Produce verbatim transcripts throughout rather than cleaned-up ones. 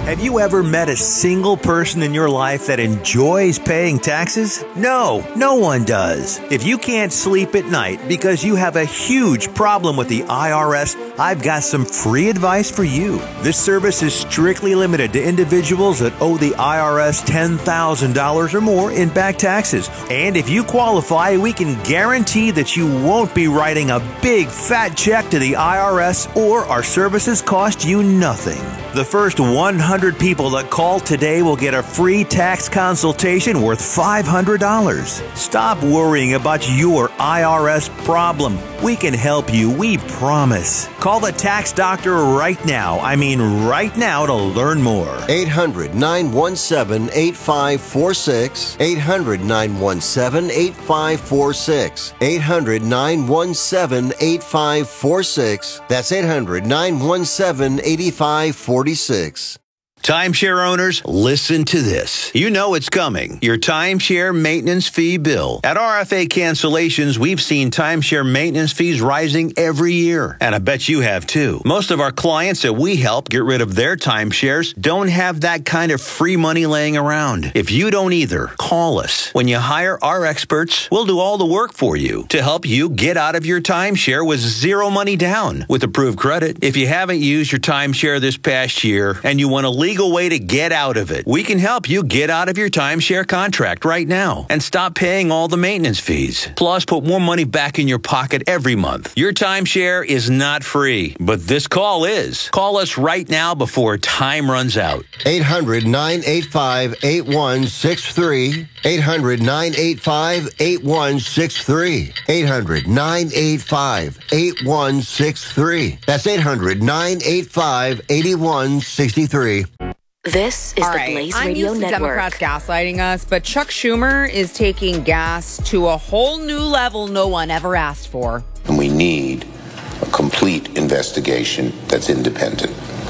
Have you ever met a single person in your life that enjoys paying taxes? No, no one does. If you can't sleep at night because you have a huge problem with the I R S, I've got some free advice for you. This service is strictly limited to individuals that owe the I R S ten thousand dollars or more in back taxes. And if you qualify, we can guarantee that you won't be writing a big fat check to the I R S, or our services cost you nothing. The first one hundred people that call today will get a free tax consultation worth five hundred dollars. Stop worrying about your I R S problem. We can help you, we promise. Call the tax doctor right now. I mean right now to learn more. eight hundred, nine one seven, eight five four six. eight hundred, nine one seven, eight five four six. eight hundred, nine one seven, eight five four six. That's eight hundred, nine one seven, eight five four six. Timeshare owners, listen to this. You know it's coming. Your timeshare maintenance fee bill. At R F A Cancellations, we've seen timeshare maintenance fees rising every year. And I bet you have too. Most of our clients that we help get rid of their timeshares don't have that kind of free money laying around. If you don't either, call us. When you hire our experts, we'll do all the work for you to help you get out of your timeshare with zero money down with approved credit. If you haven't used your timeshare this past year and you want to leave legal way to get out of it, we can help you get out of your timeshare contract right now and stop paying all the maintenance fees. Plus, put more money back in your pocket every month. Your timeshare is not free, but this call is. Call us right now before time runs out. eight hundred, nine eight five, eight one six three. eight hundred, nine eight five, eight one six three. eight hundred, nine eight five, eight one six three. That's eight hundred, nine eight five, eight one six three. This is All the right. Blaze I'm Radio used to Network. Democrats gaslighting us, but Chuck Schumer is taking gas to a whole new level no one ever asked for. And we need a complete investigation that's independent.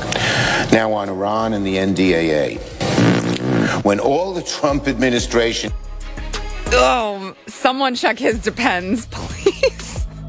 Now on Iran and the N D A A. When all the Trump administration... Oh, someone check his Depends, please.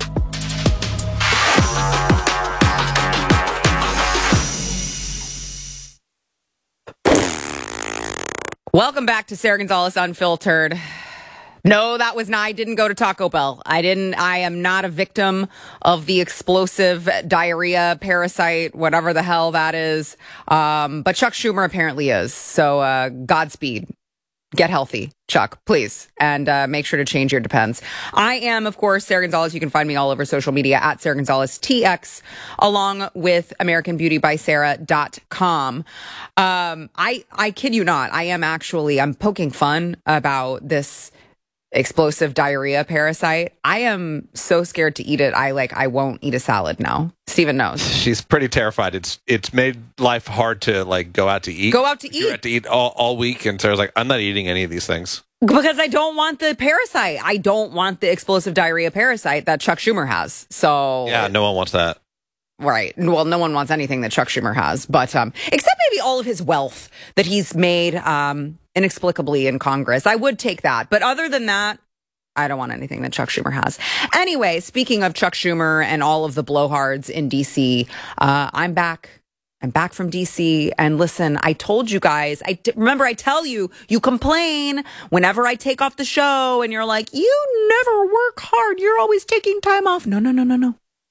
Welcome back to Sarah Gonzalez Unfiltered. No, that was not, I didn't go to Taco Bell. I didn't, I am not a victim of the explosive diarrhea parasite, whatever the hell that is. Um, but Chuck Schumer apparently is. So, uh, Godspeed. Get healthy, Chuck, please. And uh, make sure to change your Depends. I am, of course, Sarah Gonzalez. You can find me all over social media at Sarah Gonzalez T X, along with American Beauty by Sarah dot com. Um, I, I kid you not. I am actually, I'm poking fun about this explosive diarrhea parasite. I am so scared to eat it. I like, I won't eat a salad now. Steven knows. She's pretty terrified. It's it's made life hard to like go out to eat. Go out to eat. You have to eat all, all week. And Sarah's like, I'm not eating any of these things. Because I don't want the parasite. I don't want the explosive diarrhea parasite that Chuck Schumer has. So yeah, no one wants that. Right. Well, no one wants anything that Chuck Schumer has, but um, except maybe all of his wealth that he's made um, inexplicably in Congress. I would take that. But other than that, I don't want anything that Chuck Schumer has. Anyway, speaking of Chuck Schumer and all of the blowhards in D C, uh, I'm back. I'm back from D C. And listen, I told you guys, I d- remember I tell you, you complain whenever I take off the show and you're like, you never work hard. You're always taking time off. No, no, no, no, no.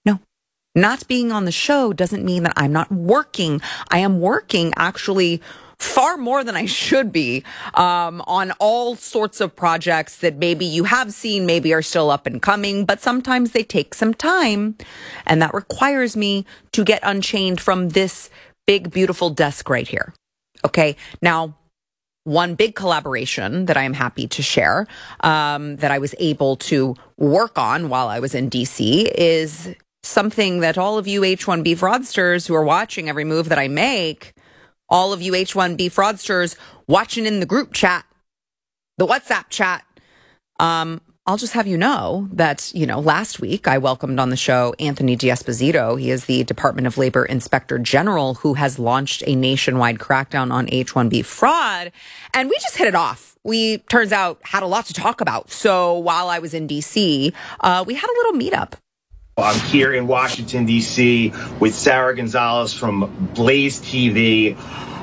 Not being on the show doesn't mean that I'm not working. I am working actually far more than I should be um, on all sorts of projects that maybe you have seen, maybe are still up and coming, but sometimes they take some time. And that requires me to get unchained from this big, beautiful desk right here. Okay, now, one big collaboration that I am happy to share um, that I was able to work on while I was in D C is something that all of you H one B fraudsters who are watching every move that I make, all of you H one B fraudsters watching in the group chat, the WhatsApp chat, um, I'll just have you know that, you know, last week I welcomed on the show Anthony D'Esposito. He is the Department of Labor Inspector General who has launched a nationwide crackdown on H one B fraud. And we just hit it off. We, turns out, had a lot to talk about. So while I was in D C, uh, we had a little meetup. I'm here in Washington, D C with Sarah Gonzalez from Blaze T V.